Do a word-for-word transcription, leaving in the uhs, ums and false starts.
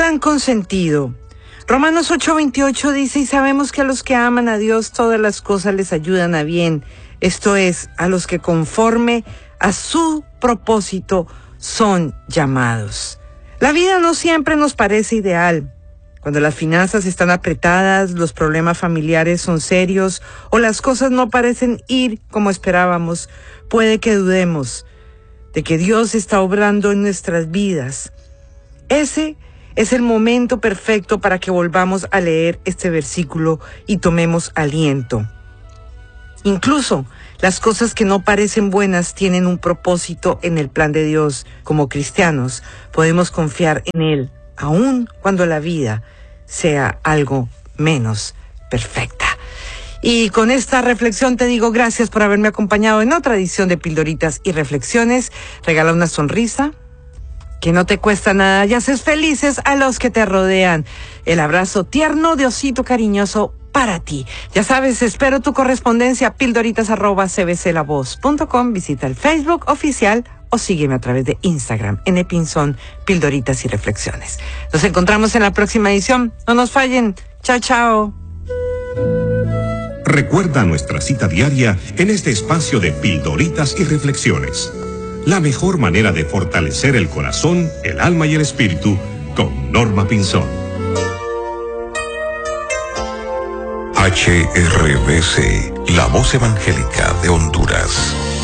plan con sentido. Romanos ocho veintiocho dice, y sabemos que a los que aman a Dios todas las cosas les ayudan a bien. Esto es, a los que conforme a su propósito son llamados. La vida no siempre nos parece ideal. Cuando las finanzas están apretadas, los problemas familiares son serios o las cosas no parecen ir como esperábamos, puede que dudemos de que Dios está obrando en nuestras vidas. Ese es el momento perfecto para que volvamos a leer este versículo y tomemos aliento. Incluso las cosas que no parecen buenas tienen un propósito en el plan de Dios. Como cristianos podemos confiar en Él, aun cuando la vida sea algo menos perfecta. Y con esta reflexión te digo gracias por haberme acompañado en otra edición de Pildoritas y Reflexiones. Regala una sonrisa que no te cuesta nada y haces felices a los que te rodean. El abrazo tierno de osito cariñoso para ti. Ya sabes, espero tu correspondencia pildoritas arroba c b c la voz punto com. Visita el Facebook oficial o sígueme a través de Instagram, N Pinzón, Pildoritas y Reflexiones. Nos encontramos en la próxima edición. No nos fallen. Chao, chao. Recuerda nuestra cita diaria en este espacio de Pildoritas y Reflexiones. La mejor manera de fortalecer el corazón, el alma y el espíritu con Norma Pinzón. H R B C, la voz evangélica de Honduras.